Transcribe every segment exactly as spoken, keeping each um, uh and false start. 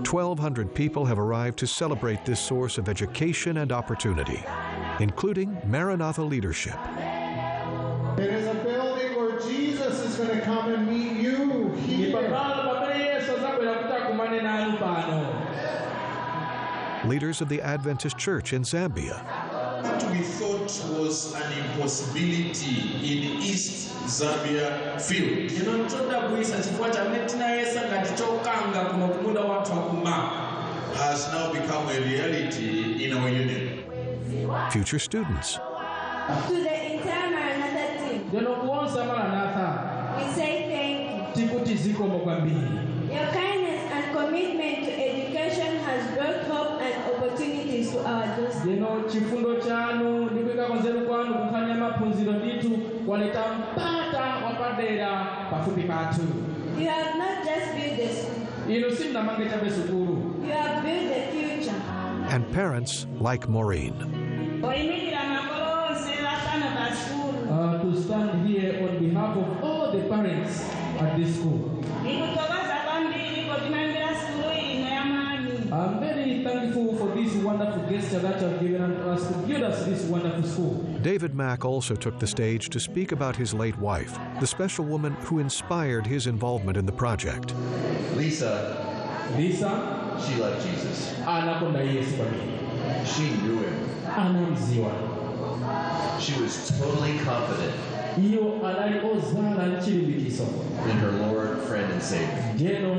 twelve hundred people have arrived to celebrate this source of education and opportunity, including Maranatha leadership. It is a building where Jesus is going to come and meet you here. Leaders of the Adventist Church in Zambia. What we thought was an impossibility in East Zambia field has now become a reality in our union. Future students. To the entire Maranatha team, we say thank you. Your kindness and commitment to education has brought hope and opportunities to our district. You have not just built the school, you have built the future. And parents like Maureen. Uh, to stand here on behalf of all the parents at this school. I'm very thankful for this wonderful gesture that have given us to build us this wonderful school. David Mack also took the stage to speak about his late wife, the special woman who inspired his involvement in the project. Lisa. Lisa. She loved Jesus. She knew him. She was totally confident in her Lord, friend, and Savior.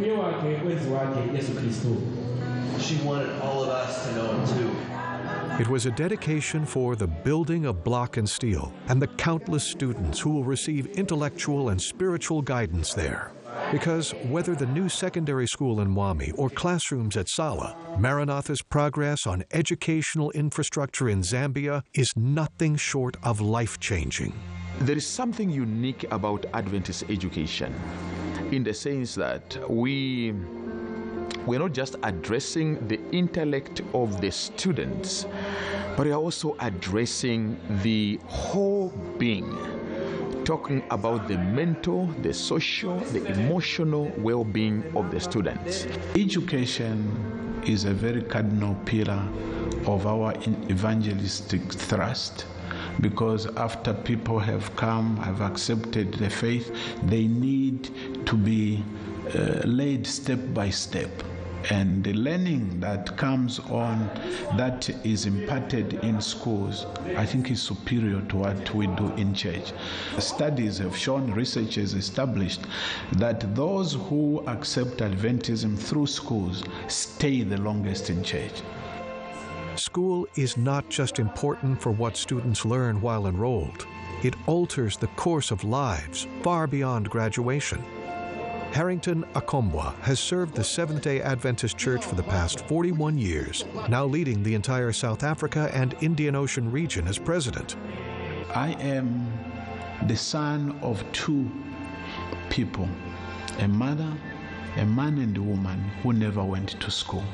She wanted all of us to know him too. It was a dedication for the building of Block and Steel and the countless students who will receive intellectual and spiritual guidance there. Because whether the new secondary school in Mwami or classrooms at Sala, Maranatha's progress on educational infrastructure in Zambia is nothing short of life-changing. There is something unique about Adventist education in the sense that we we're not just addressing the intellect of the students, but we are also addressing the whole being, talking about the mental, the social, the emotional well-being of the students. Education is a very cardinal pillar of our evangelistic thrust, because after people have come, have accepted the faith, they need to be uh, led step by step. And the learning that comes on, that is imparted in schools, I think is superior to what we do in church. Studies have shown, research has established that those who accept Adventism through schools stay the longest in church. School is not just important for what students learn while enrolled. It alters the course of lives far beyond graduation. Harrington Akombwa has served the Seventh-day Adventist Church for the past forty-one years, now leading the entire South Africa and Indian Ocean region as president. I am the son of two people, a mother, a man and a woman who never went to school.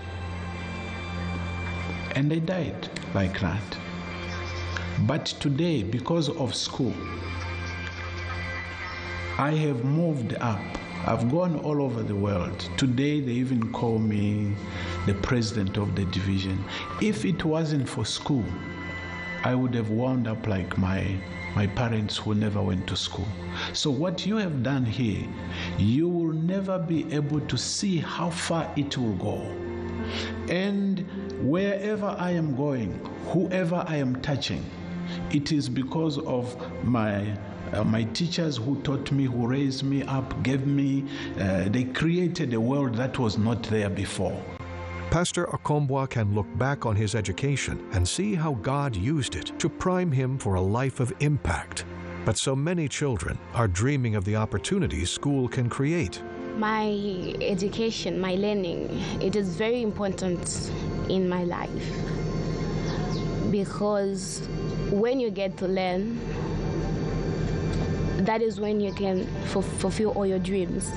And they died like that. But today, because of school, I have moved up. I've gone all over the world. Today, they even call me the president of the division. If it wasn't for school, I would have wound up like my, my parents who never went to school. So what you have done here, you will never be able to see how far it will go. And wherever I am going, whoever I am touching, it is because of my Uh, my teachers who taught me, who raised me up, gave me, uh, they created a world that was not there before. Pastor Akombwa can look back on his education and see how God used it to prime him for a life of impact. But so many children are dreaming of the opportunities school can create. My education, my learning, it is very important in my life, because when you get to learn, that is when you can f- fulfill all your dreams.